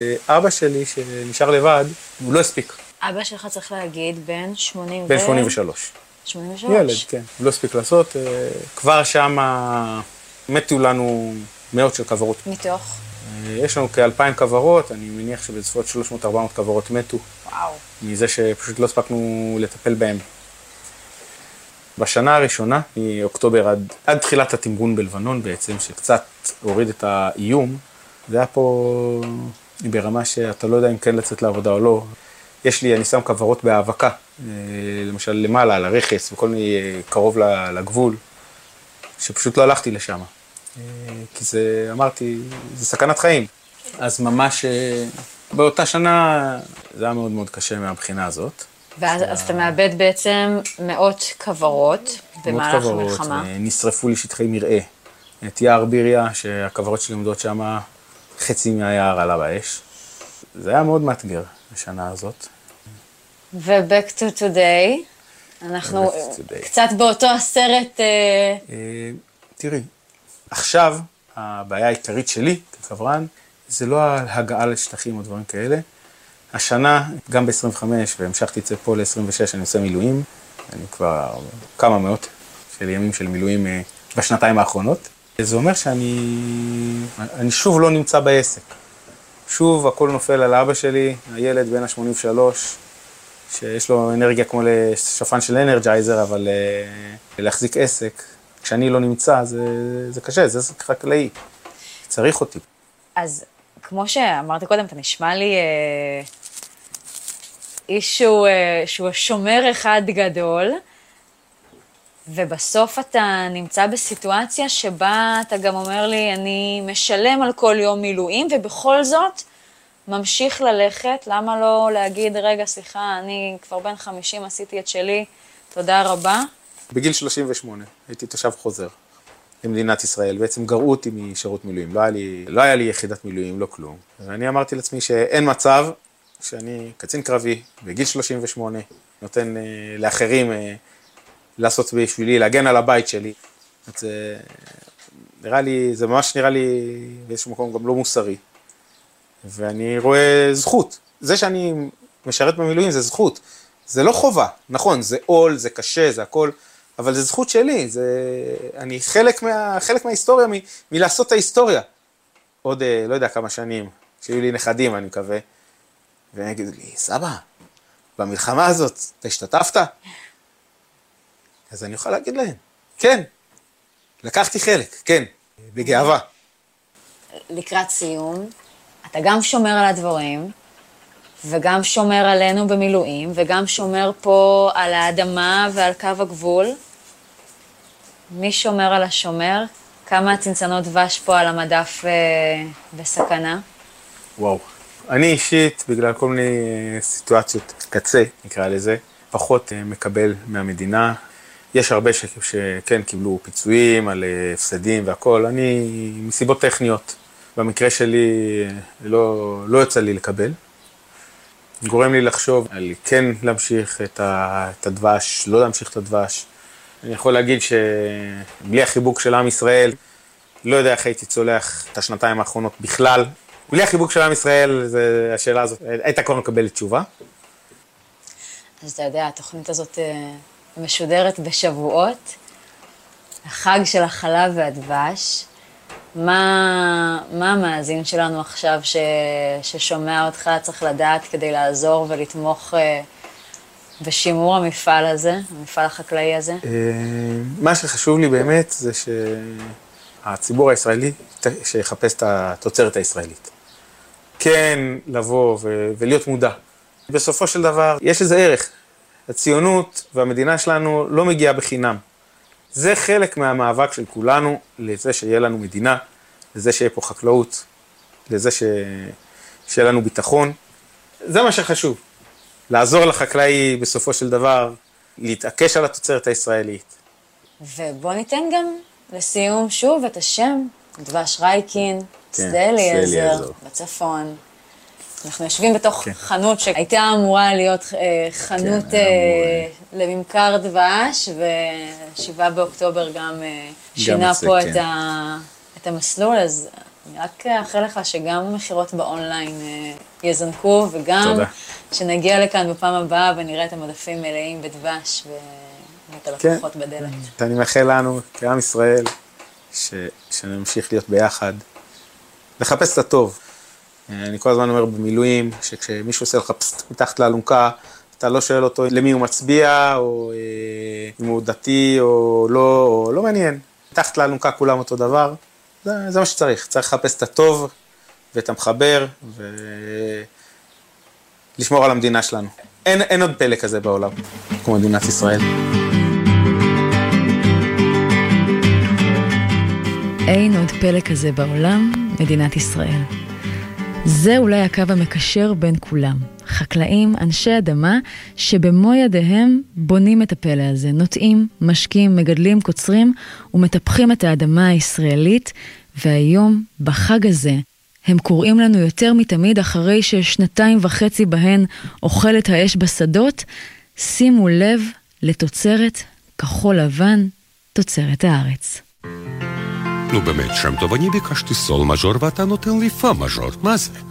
אבא שלי שנשאר לבד, הוא לא הספיק. אבא שלך צריך להגיד בן 80 בן 83. 83? ילד, כן. הוא לא הספיק לעשות. כבר שם מתו לנו מאות של כברות. מתוך? יש לנו כ-2,000 כברות, אני מניח שבסביבות 300-400 כברות מתו. וואו. מזה שפשוט לא הספקנו לטפל בהם. בשנה הראשונה, מאוקטובר עד תחילת התמרון בלבנון בעצם, שקצת הוריד את האיום, זה היה פה ברמה שאתה לא יודע אם כן לצאת לעבודה או לא. אני שם כברות בהאבקה, למשל למעלה, על הרכס וכל מיני קרוב לגבול, שפשוט לא הלכתי לשם. כי אמרתי, זה סכנת חיים. אז ממש באותה שנה זה היה מאוד מאוד קשה מהבחינה הזאת. ואז אתה מאבד בעצם מאות כברות במהלך המלחמה. נשרפו לי שטחי מרעה. את יער ביריה, שהכברות שלי עומדות שם, חצי מהיער עלה באש. זה היה מאוד מאתגר בשנה הזאת. ו-Back to today, אנחנו קצת באותו הסרט. תראי, עכשיו הבעיה העיקרית שלי כחברן, זה לא ההגעה לשטחים או דברים כאלה. השנה, גם ב-25, והמשכתי את זה פה ל-26, אני עושה מילואים. אני כבר כמה מאות של ימים של מילואים בשנתיים האחרונות. זה אומר שאני שוב לא נמצא בעסק. שוב הכל נופל על אבא שלי, הילד בן ה-83, שיש לו אנרגיה כמו לשפן של אנרג'ייזר, אבל להחזיק עסק, כשאני לא נמצא, זה קשה, זה עסק חקלאי. צריך אותי. אז כמו שאמרתי קודם, אתה נשמע לי איש שהוא שומר אחד גדול, ובסוף אתה נמצא בסיטואציה שבה אתה גם אומר לי, אני משלם על כל יום מילואים, ובכל זאת ממשיך ללכת. למה לא להגיד, רגע, סליחה, אני כבר בן 50, עשיתי את שלי, תודה רבה. בגיל 38 הייתי תושב חוזר למדינת ישראל, בעצם גרעו אותי משירות מילואים, לא היה לי יחידת מילואים, לא כלום. ואני אמרתי לעצמי שאין מצב שאני קצין קרבי בגיל 38, נותן לאחרים לעשות בשבילי, להגן על הבית שלי. זה ממש נראה לי באיזשהו מקום גם לא מוסרי. ואני רואה זכות. זה שאני משרת במילואים זה זכות. זה לא חובה, נכון, זה עול, זה קשה, זה הכל, אבל זה זכות שלי, אני חלק מההיסטוריה, מלעשות את ההיסטוריה. עוד לא יודע כמה שנים, כשיהיו לי נכדים אני מקווה, והם יגידו לי, סבא, במלחמה הזאת אתה השתתפת? אז אני אוכל להגיד להם, כן, לקחתי חלק, כן, בגאווה. לקראת סיום, אתה גם שומר על הדברים, וגם שומר עלינו במילואים, וגם שומר פה על האדמה ועל קו הגבול. מי שומר על השומר? כמה צנצנות דבש פה על המדף בסכנה? וואו. אני אישית, בגלל כל מיני סיטואציות קצה, נקרא לזה, פחות מקבל מהמדינה. יש הרבה שכן קיבלו פיצויים על הפסדים והכל. אני, מסיבות טכניות, במקרה שלי לא יוצא לי לקבל. גורם לי לחשוב על כן להמשיך את הדבש, לא להמשיך את הדבש. אני יכול להגיד שבלי החיבוק של עם ישראל, לא יודע איך הייתי צולח את השנתיים האחרונות בכלל. בלי החיבוק של עם ישראל, השאלה הזאת, הייתה כבר מקבלת תשובה. אז אתה יודע, התוכנית הזאת משודרת בשבועות, החג של החלב והדבש. מה המאזין שלנו עכשיו ששומע אותך צריך לדעת כדי לעזור ולתמוך בשימור המפעל הזה, המפעל החקלאי הזה? מה שחשוב לי באמת זה שהציבור הישראלי שיחפש את התוצרת הישראלית. כן, לבוא ולהיות מודע. בסופו של דבר יש לזה ערך. הציונות והמדינה שלנו לא מגיעה בחינם. זה חלק מהמאבק של כולנו, לזה שיהיה לנו מדינה, לזה שיהיה פה חקלאות, לזה שיהיה לנו ביטחון. זה מה שחשוב. לעזור לחקלאי בסופו של דבר, להתעקש על התוצרת הישראלית. ובוא ניתן גם לסיום שוב את השם, דבש רייקין, שדה אליעזר, בצפון. אנחנו יושבים בתוך חנות שהייתה אמורה להיות חנות לממכר דבש, ו7 באוקטובר גם שינה פה את המסלול, אז אני רק אאחל לך שגם המחירות באונליין יזנקו, וגם תודה. שנגיע לכאן בפעם הבאה ונראה את המדפים מלאים בדבש ואת הלקוחות בדלת. אני מאחל לנו, כעם ישראל, שנמשיך להיות ביחד, לחפש את הטוב. אני כל הזמן אומר במילואים, שכשמישהו עושה לך פסט מתחת לאלונקה, אתה לא שואל אותו למי הוא מצביע, או אם הוא דתי או לא מעניין. מתחת לאלונקה כולם אותו דבר, זה מה שצריך. צריך לחפש את הטוב ואת המחבר, ולשמור על המדינה שלנו. אין עוד פלא כזה בעולם, כמו מדינת ישראל. אין עוד פלא כזה בעולם, מדינת ישראל. זה אולי הקו המקשר בין כולם. חקלאים, אנשי אדמה, שבמו ידיהם בונים את הפלא הזה, נוטעים, משקים, מגדלים, קוצרים ומטפחים את האדמה הישראלית, והיום, בחג הזה, הם קוראים לנו יותר מתמיד אחרי ש2.5 בהן אוכלת האש בשדות, שימו לב לתוצרת כחול לבן, תוצרת הארץ. נו באמת, שם טוב, אני ביקשתי סול מז'ור ואתה נותן לי פה מז'ור, מה זה?